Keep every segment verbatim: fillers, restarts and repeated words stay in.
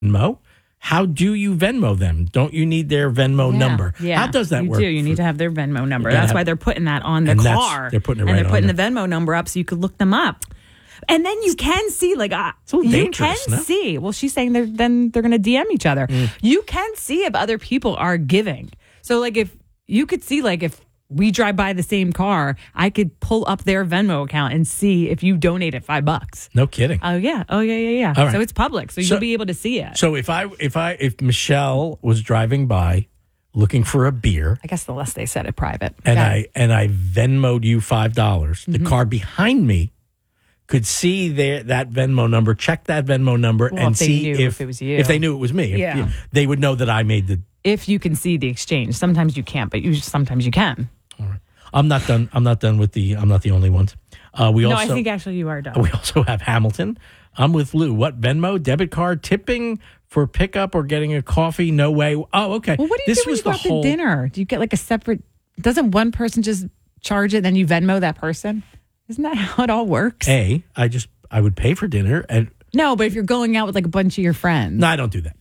Venmo. How do you Venmo them? Don't you need their Venmo yeah, number? Yeah, How does that you work? do. You need to have their Venmo number. That's have, why they're putting that on the and car. They're putting it and right they're putting on the Venmo number up so you could look them up. And then you can see, like, uh, you can no? see. Well, she's saying they're, then they're going to D M each other. Mm. You can see if other people are giving. So, like, if you could see, like, if we drive by the same car, I could pull up their Venmo account and see if you donated five bucks. No kidding. Oh yeah. Oh yeah. Yeah. Yeah. Right. So it's public, so, so you'll be able to see it. So if I if I if Michelle was driving by, looking for a beer, I guess the less they said it private, and okay. I and I Venmo'd you five dollars, Mm-hmm. the car behind me could see their that Venmo number, check that Venmo number, Well, and if they see knew if, if it was you. If they knew it was me, if, Yeah. you know, they would know that I made the. If you can see the exchange, sometimes you can't, but you sometimes you can. All right. I'm not done. I'm not done with the. I'm not the only ones. Uh, we no, also. I think actually you are done. We also have Hamilton. I'm with Lou. What Venmo, debit card, tipping for pickup or getting a coffee? No way. Oh, okay. Well, what do you this do when was you go the out whole to dinner? Do you get like a separate? Doesn't one person just charge it, then you Venmo that person? Isn't that how it all works? A. I just I would pay for dinner and. No, but if you're going out with like a bunch of your friends. No, I don't do that.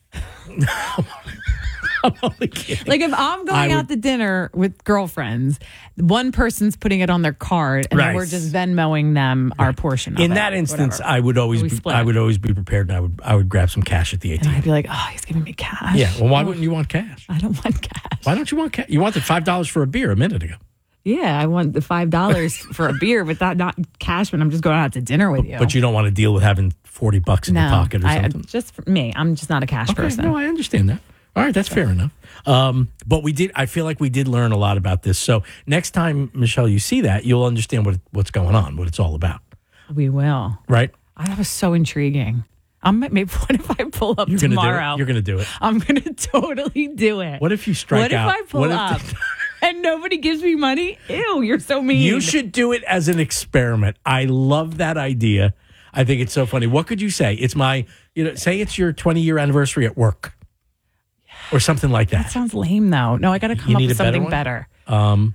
I'm only kidding. Like if I'm going would, out to dinner with girlfriends, one person's putting it on their card, and right. then we're just Venmoing them right. our portion. Of In it, that instance, whatever. I would always, be, I would always be prepared, and I would, I would grab some cash at the A T M. And I'd be like, oh, he's giving me cash. Yeah. Well, why oh, wouldn't you want cash? I don't want cash. Why don't you want cash? You wanted five dollars for a beer a minute ago. Yeah, I want the five dollars for a beer, but that not cash when I'm just going out to dinner with you. But you don't want to deal with having forty bucks in no, the pocket or I, something. just for me, I'm just not a cash okay, person. No, I understand that. All right, that's fair enough. Um, but we did. I feel like we did learn a lot about this. So next time, Michelle, you see that, you'll understand what what's going on, what it's all about. We will. Right? I that was so intriguing. I'm maybe what if I pull up You're tomorrow? Gonna do it. You're going to do it. I'm going to totally do it. What if you strike what out? What if I pull what up if and nobody gives me money? Ew, you're so mean. You should do it as an experiment. I love that idea. I think it's so funny. What could you say? It's my, you know, say it's your twenty year anniversary at work. Or something like that. That sounds lame, though. No, I got to come you up need with a better something one? better. Um,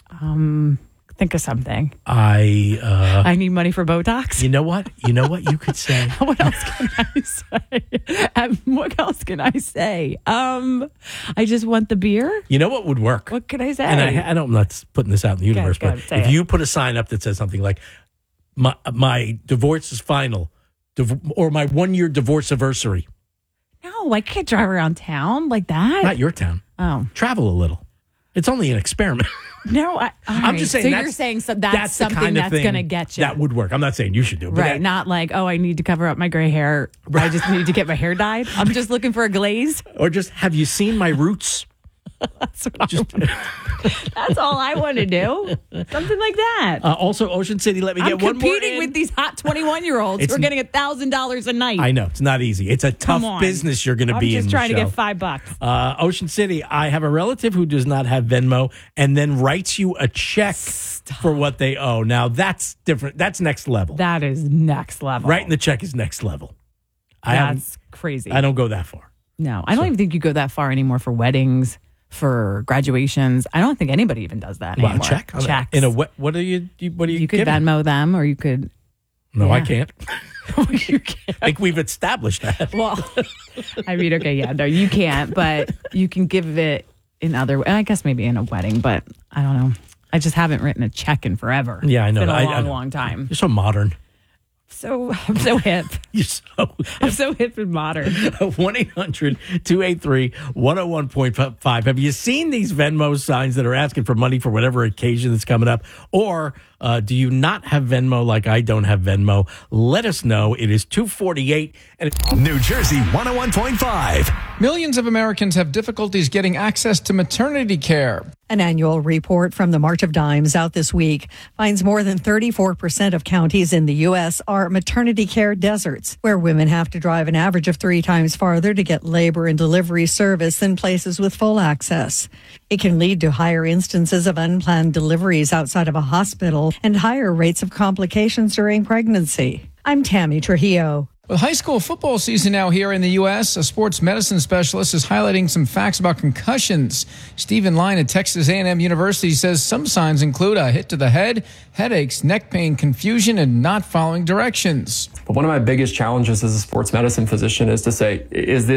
um, think of something. I uh, I need money for Botox. You know what? You know what you could say. What else can I say? Um, what else can I say? Um, I just want the beer. You know what would work? What could I say? And I, I don't. I'm not putting this out in the universe, go, but go, if it. you put a sign up that says something like "my my divorce is final," div- or "my one year divorce anniversary." No, I can't drive around town like that. Not your town. Oh, travel a little. It's only an experiment. No, I, I'm right. just saying. So that's, you're saying so that's, that's something kind of that's going to get you. That would work. I'm not saying you should do it, but right? that, Not like, oh, I need to cover up my gray hair. Right. I just need to get my hair dyed. I'm just looking for a glaze. Or just, have you seen my roots? That's what Just, I want. That's all I want to do. Something like that. Uh, also, Ocean City. Let me I'm get one more. competing with these hot twenty-one year olds who are getting a thousand dollars a night. I know it's not easy. It's a tough business you're going to be in. I'm just trying Michelle. to get five bucks. Uh, Ocean City. I have a relative who does not have Venmo and then writes you a check Stop. for what they owe. Now that's different. That's next level. That is next level. Writing the check is next level. That's I crazy. I don't go that far. No, I don't so. even think you go that far anymore for weddings. For graduations, I don't think anybody even does that well, anymore. A check, checks. In a what? What are you? What are you? You could giving? Venmo them, or you could. No, yeah. I can't. You can't. I think we've established that. Well, I mean, okay, yeah, no, you can't, but you can give it in other. I guess maybe in a wedding, but I don't know. I just haven't written a check in forever. Yeah, I know. It's been a I, long, I long time. You're so modern. So I'm so hip. You're so hip. I'm so hip and modern. one eight hundred two eight three one oh one point five. Have you seen these Venmo signs that are asking for money for whatever occasion that's coming up? Or uh, do you not have Venmo like I don't have Venmo? Let us know. It is two forty-eight. And New Jersey one oh one point five. Millions of Americans have difficulties getting access to maternity care. An annual report from the March of Dimes out this week finds more than thirty-four percent of counties in the U S are maternity care deserts, where women have to drive an average of three times farther to get labor and delivery service than places with full access. It can lead to higher instances of unplanned deliveries outside of a hospital and higher rates of complications during pregnancy. I'm Tammy Trujillo. With high school football season now here in the U S, a sports medicine specialist is highlighting some facts about concussions. Stephen Line at Texas A and M University says some signs include a hit to the head, headaches, neck pain, confusion, and not following directions. But one of my biggest challenges as a sports medicine physician is to say, is this